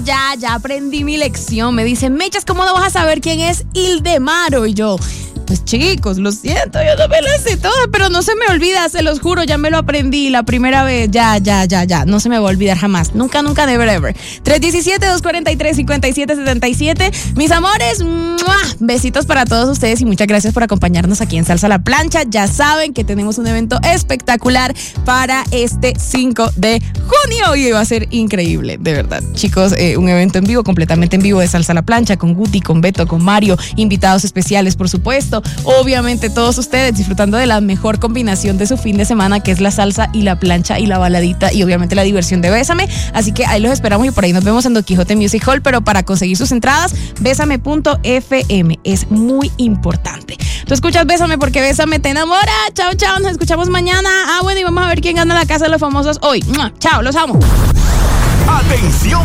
Ya aprendí mi lección. Me dicen, Mechas, ¿cómo no vas a saber quién es Ildemaro? Y yo, pues chicos, lo siento, yo no me la sé toda, pero no se me olvida, se los juro, ya me lo aprendí la primera vez, ya, no se me va a olvidar jamás, nunca, never ever. 317-243-5777, mis amores, ¡mua! Besitos para todos ustedes y muchas gracias por acompañarnos aquí en Salsa a la Plancha. Ya saben que tenemos un evento espectacular para este 5 de junio y va a ser increíble, de verdad, chicos, un evento en vivo, completamente en vivo de Salsa a la Plancha, con Guti, con Beto, con Mario, invitados especiales, por supuesto. Obviamente todos ustedes disfrutando de la mejor combinación de su fin de semana, que es la salsa y la plancha y la baladita y obviamente la diversión de Bésame. Así que ahí los esperamos y por ahí nos vemos en Don Quijote Music Hall, pero para conseguir sus entradas, bésame.fm, es muy importante. Tú escuchas Bésame porque Bésame te enamora. Chao, nos escuchamos mañana. Bueno, y vamos a ver quién gana la Casa de los Famosos hoy. Chao, los amo. Atención.